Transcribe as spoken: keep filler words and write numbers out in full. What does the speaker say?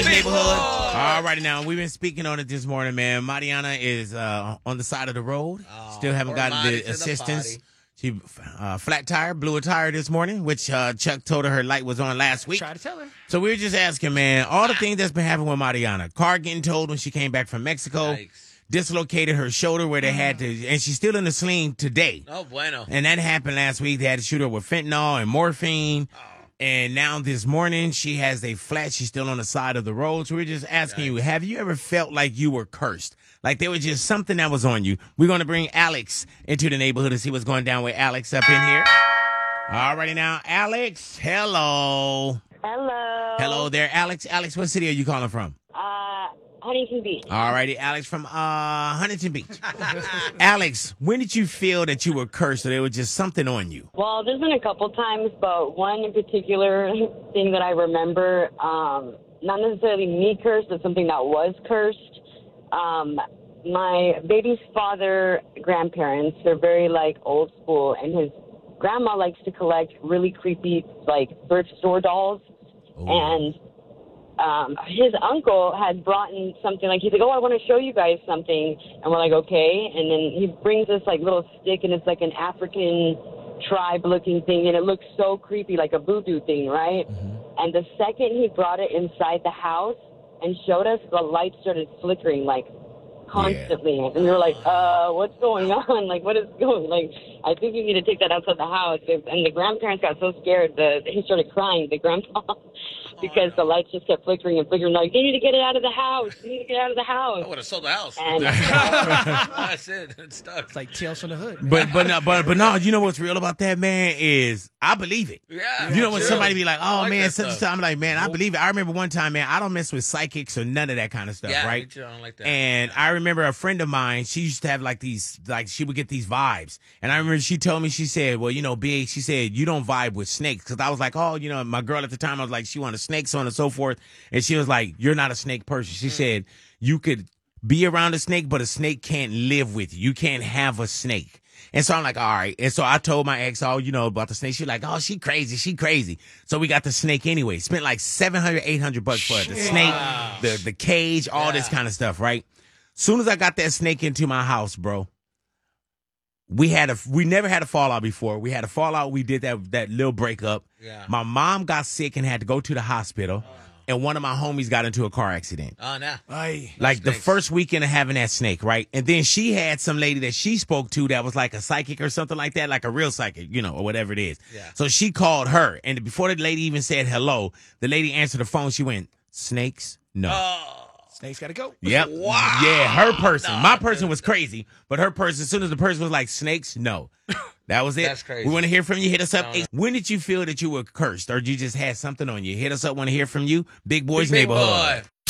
Boys Neighborhood. All righty now, we've been speaking on it this morning, man. Mariana is uh, on the side of the road. Oh, Still haven't gotten Marty the to the assistance. potty. She uh, flat tire, blew a tire this morning, which uh, Chuck told her her light was on last week. Try to tell her. So we were just asking, man, all the things that's been happening with Mariana. Car getting towed when she came back from Mexico. Yikes. Dislocated her shoulder where they had to, and she's still in the sling today. Oh, bueno. And that happened last week. They had to shoot her with fentanyl and morphine. Oh. And now this morning, she has a flat. She's still on the side of the road. So we're just asking you, have you ever felt like you were cursed? Like there was just something that was on you? We're going to bring Alex into the neighborhood and see what's going down with Alex up in here. All righty now, Alex, hello. Hello. Hello there, Alex. Alex, what city are you calling from? Uh, Huntington Beach. All righty, Alex from uh, Huntington Beach. Alex, when did you feel that you were cursed or there was just something on you? Well, there's been a couple times, but one in particular thing that I remember, um, not necessarily me cursed, but something that was cursed. Um, my baby's father, grandparents, they're very, like, old school, and his grandma likes to collect really creepy, like, thrift store dolls. Ooh. And um, his uncle had brought in something, like, he's like, oh, I want to show you guys something. And we're like, okay. And then he brings this, like, little stick, and it's like an African tribe-looking thing, and it looks so creepy, like a voodoo thing, right? Mm-hmm. And the second he brought it inside the house and showed us, the light started flickering, like, constantly. Yeah. And we were like, uh, what's going on? Like, what is going Like, I think we need to take that outside the house. And the grandparents got so scared that he started crying, the grandpa, because the lights just kept flickering and flickering. Like, you need to get it out of the house. You need to get it out of the house. I would have sold the house. And That's it. It's stuck. It's like Tales from the Hood. But but no, but but no, you know what's real about that, man, is I believe it. Yeah. You know when true. somebody be like, oh I like man, that such and stuff. such, I'm like, man, I believe it. I remember one time, man, I don't mess with psychics or none of that kind of stuff, Yeah, right? me too. I don't like that. And I remember a friend of mine, she used to have like these, like she would get these vibes. And I remember she told me, she said, well, you know, Big, she said, you don't vibe with snakes. Cause I was like, oh, you know, my girl at the time, I was like, she wanted snakes, so on and so forth. And she was like, you're not a snake person. She mm. said, you could be around a snake, but a snake can't live with you. You can't have a snake. And so I'm like, all right. And so I told my ex, oh, you know, about the snake. She's like, oh, she crazy. She crazy. So we got the snake anyway. Spent like seven hundred, eight hundred bucks for it. The snake, Wow. the, the cage, all Yeah. this kind of stuff, right? Soon as I got that snake into my house, bro, we had a, we never had a fallout before. We had a fallout. We did that, that little breakup. Yeah. My mom got sick and had to go to the hospital. Oh. And one of my homies got into a car accident. Oh, no. Aye. Like the snakes. first weekend of having that snake, right? And then she had some lady that she spoke to that was like a psychic or something like that, like a real psychic, you know, or whatever it is. Yeah. So she called her. And before the lady even said hello, the lady answered the phone. She went, snakes? No. Oh. Snake's got to go. Yep. Wow. Yeah, her person. No, My person was crazy, but her person, as soon as the person was like, snakes? No. That was it. That's crazy. We want to hear from you. Hit us up. No, no. When did you feel that you were cursed or you just had something on you? Hit us up. Want to hear from you. Big Boys Big Neighborhood. boy.